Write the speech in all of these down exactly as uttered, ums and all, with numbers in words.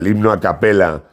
el himno a capela.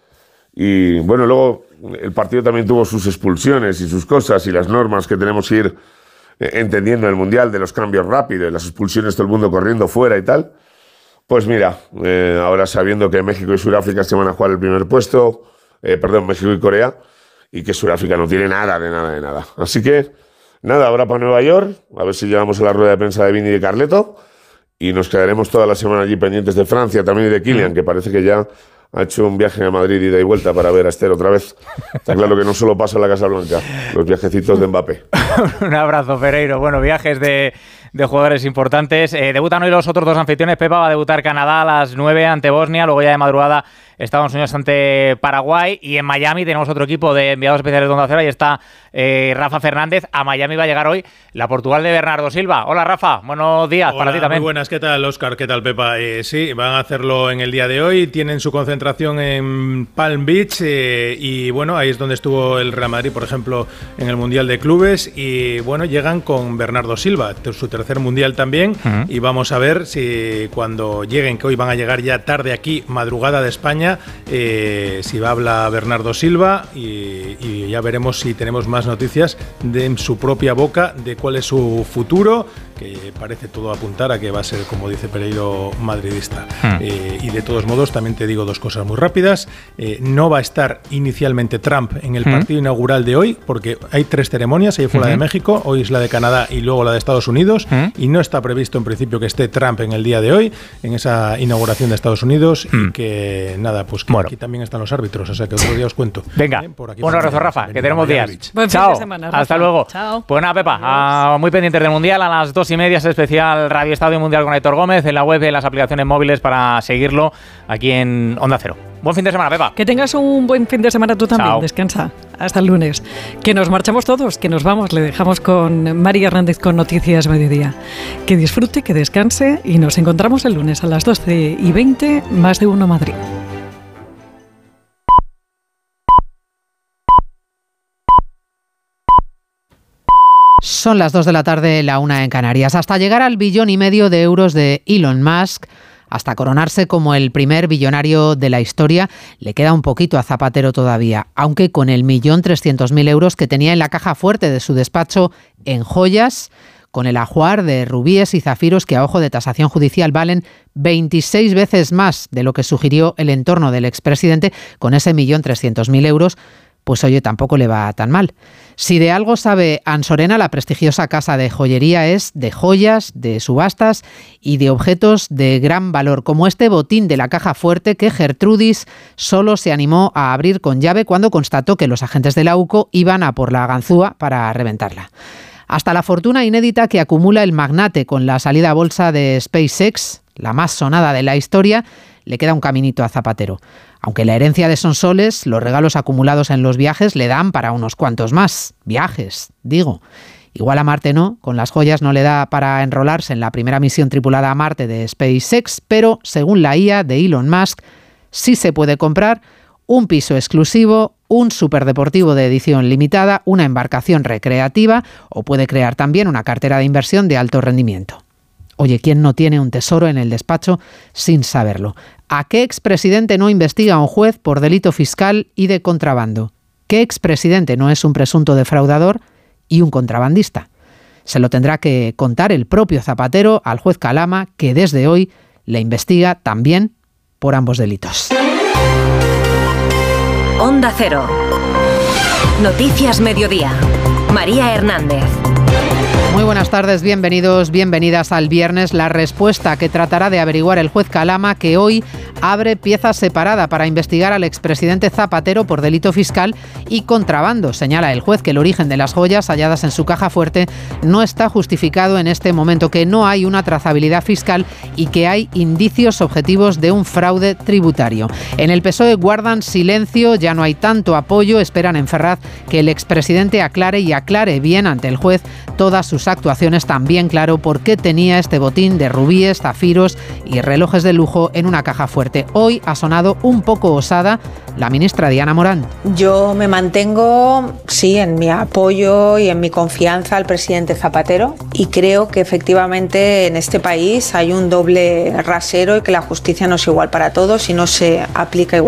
Y bueno, luego el partido también tuvo sus expulsiones y sus cosas y las normas que tenemos que ir entendiendo en el Mundial de los cambios rápidos, las expulsiones, todo el mundo corriendo fuera y tal. Pues mira, eh, ahora sabiendo que México y Sudáfrica se van a jugar el primer puesto, eh, perdón, México y Corea, y que Sudáfrica no tiene nada, de nada, de nada. Así que, nada, ahora para Nueva York, a ver si llegamos a la rueda de prensa de Vini y de Carleto, y nos quedaremos toda la semana allí pendientes de Francia, también y de Kylian, que parece que ya ha hecho un viaje a Madrid ida y vuelta para ver a Esther otra vez. Está claro que no solo pasa en la Casa Blanca, los viajecitos de Mbappé. Un abrazo, Pereiro. Bueno, viajes de, de jugadores importantes. Eh, debutan hoy los otros dos anfitriones. Pepa va a debutar Canadá a las nueve ante Bosnia, luego ya de madrugada Estados Unidos ante Paraguay, y en Miami tenemos otro equipo de enviados especiales de Onda Cero. Ahí está eh, Rafa Fernández. A Miami va a llegar hoy la Portugal de Bernardo Silva. Hola, Rafa, buenos días. Hola, para ti también. Muy buenas, ¿qué tal, Óscar? ¿Qué tal, Pepa? Eh, sí, van a hacerlo en el día de hoy. Tienen su concentración en Palm Beach eh, y bueno, ahí es donde estuvo el Real Madrid, por ejemplo, en el Mundial de Clubes, y bueno, llegan con Bernardo Silva, su tercer Mundial también, uh-huh. Y vamos a ver si cuando lleguen, que hoy van a llegar ya tarde aquí, madrugada de España, eh, si va a hablar Bernardo Silva, y, y ya veremos si tenemos más noticias de en su propia boca de cuál es su futuro, que parece todo apuntar a que va a ser, como dice Pereiro, madridista. Hmm. Eh, y de todos modos, también te digo dos cosas muy rápidas. Eh, no va a estar inicialmente Trump en el hmm. partido inaugural de hoy, porque hay tres ceremonias. Ahí fue hmm. la de México, hoy es la de Canadá y luego la de Estados Unidos. Hmm. Y no está previsto en principio que esté Trump en el día de hoy, en esa inauguración de Estados Unidos. Hmm. Y que nada, pues que bueno. Aquí también están los árbitros, o sea que otro día os cuento. Venga, ¿Eh? Por aquí un abrazo, Rafa, que tenemos días. Buen Chao, fin de semana, Rafa. Hasta luego. Chao. Pues nada, Pepa, ah, muy pendientes del Mundial. A las dos y media es especial Radio Estadio Mundial con Aitor Gómez en la web y en las aplicaciones móviles para seguirlo aquí en Onda Cero. Buen fin de semana, Pepa. Que tengas un buen fin de semana tú también. Chao. Descansa. Hasta el lunes. Que nos marchamos todos, que nos vamos. Le dejamos con Mari Hernández con Noticias Mediodía. Que disfrute, que descanse y nos encontramos el lunes a las doce y veinte, Más de Uno Madrid. Son las dos de la tarde, la una en Canarias. Hasta llegar al billón y medio de euros de Elon Musk, hasta coronarse como el primer billonario de la historia, le queda un poquito a Zapatero todavía, aunque con el millón trescientos mil euros que tenía en la caja fuerte de su despacho en joyas, con el ajuar de rubíes y zafiros que a ojo de tasación judicial valen veintiséis veces más de lo que sugirió el entorno del expresidente, con ese millón trescientos mil euros, pues oye, tampoco le va tan mal. Si de algo sabe Ansorena, la prestigiosa casa de joyería es de joyas, de subastas y de objetos de gran valor, como este botín de la caja fuerte que Gertrudis solo se animó a abrir con llave cuando constató que los agentes de la U C O iban a por la ganzúa para reventarla. Hasta la fortuna inédita que acumula el magnate con la salida a bolsa de SpaceX, la más sonada de la historia, le queda un caminito a Zapatero. Aunque la herencia de Sonsoles, los regalos acumulados en los viajes le dan para unos cuantos más. Viajes, digo. Igual a Marte no, con las joyas no le da para enrolarse en la primera misión tripulada a Marte de SpaceX, pero según la I A de Elon Musk, sí se puede comprar un piso exclusivo, un superdeportivo de edición limitada, una embarcación recreativa o puede crear también una cartera de inversión de alto rendimiento. Oye, ¿quién no tiene un tesoro en el despacho sin saberlo? ¿A qué expresidente no investiga un juez por delito fiscal y de contrabando? ¿Qué expresidente no es un presunto defraudador y un contrabandista? Se lo tendrá que contar el propio Zapatero al juez Calama, que desde hoy le investiga también por ambos delitos. Onda Cero. Noticias Mediodía. María Hernández. Muy buenas tardes, bienvenidos, bienvenidas al viernes. La respuesta que tratará de averiguar el juez Calama, que hoy abre pieza separada para investigar al expresidente Zapatero por delito fiscal y contrabando. Señala el juez que el origen de las joyas halladas en su caja fuerte no está justificado en este momento, que no hay una trazabilidad fiscal y que hay indicios objetivos de un fraude tributario. En el P S O E guardan silencio, ya no hay tanto apoyo, esperan en Ferraz que el expresidente aclare y aclare bien ante el juez todas sus actuaciones, también claro por qué tenía este botín de rubíes, zafiros y relojes de lujo en una caja fuerte fuerte. Hoy ha sonado un poco osada la ministra Diana Morant. Yo me mantengo, sí, en mi apoyo y en mi confianza al presidente Zapatero y creo que efectivamente en este país hay un doble rasero y que la justicia no es igual para todos y no se aplica igual.